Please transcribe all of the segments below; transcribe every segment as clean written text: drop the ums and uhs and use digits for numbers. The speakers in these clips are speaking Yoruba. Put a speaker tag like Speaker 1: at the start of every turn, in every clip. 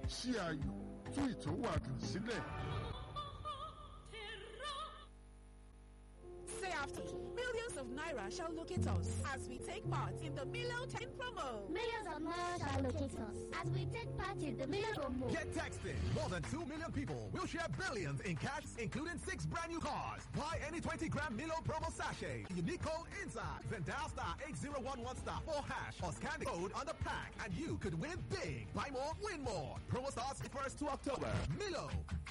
Speaker 1: ṣí ayọ̀ tú ìtòwádùn sílẹ̀.
Speaker 2: Say after me. Millions of naira shall locate us as we take part in the Milo 10 promo.
Speaker 3: Millions of naira shall locate us as we take part in the Milo promo.
Speaker 4: Get texting. More than 2 million people will share billions in cash, including 6 brand new cars. Buy any 20-gram Milo promo sachet. Unique code inside. Then dial star 8011 star 4 hash or scan the code on the pack and you could win big. Buy more, win more. Promo starts 1st to October. Milo.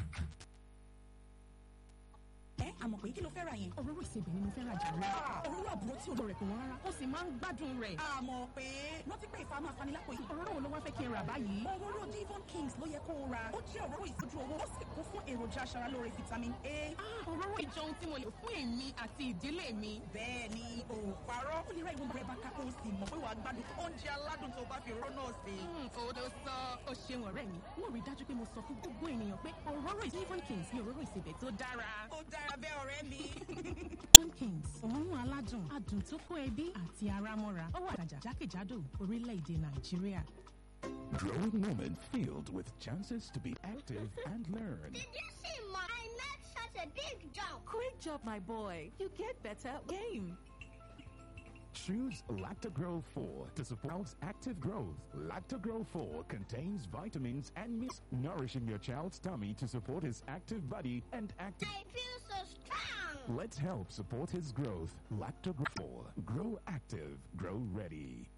Speaker 2: Àmọ̀ pé kí ló fẹ́ ra yẹn?
Speaker 5: Òróró ìsebẹ̀ ni mo fẹ́ ra jàre. Òróró àbúrò tí olóore kò wọ́n rárá. Ó sì máa ń gbádùn rẹ̀.
Speaker 2: Àmọ̀ pé rántí pé ìfà máa fani lápò yìí.
Speaker 5: Òróró wo ló wá fẹ́ kí n rà báyìí?
Speaker 2: Òróró Devon Kings ló yẹ kó o ra. Ó jẹ́ òróró ìfojú owó. Ó sì kún fún èròjà aṣaralóore vitamin A.
Speaker 5: Òróró ìjọ ohun tí mo lè fún èmi àti ìdílé mi.
Speaker 2: Bẹ́ẹ̀ ni ò parọ́. Ó lè ra ìwọ̀n rẹ̀ bá ká kó o sì mọ̀ pé wàá gbádùn oúnjẹ aládùn tó bá fi òróró náà sè.
Speaker 5: Òdo sọ, ó ṣeun ọ̀rẹ́ mi. Mo rí dájú pé mo sọ fún gbogbo ènìyàn pé òróró Devon Kings ni òróró ìsebẹ̀ tó dára.
Speaker 2: Ó dára bẹ́ẹ̀ ọ̀rẹ́ mi.
Speaker 5: Devon Kings, òórùn aládùn, adùn tó kó ẹbí àti ara mọ́ra. Ó wà jákèjádò orílẹ̀-èdè Nàìjíríà.
Speaker 6: Growing woman filled with chances to be active and learn.
Speaker 3: Did you see, Mom? I made such a big jump.
Speaker 7: Great job, my boy. You get better game.
Speaker 6: Choose Lactogro 4 to support active growth. Lactogro 4 contains vitamins and minerals, nourishing your child's tummy to support his active body and active.
Speaker 3: I feel so strong.
Speaker 6: Let's help support his growth. Lactogro 4. Grow active. Grow ready.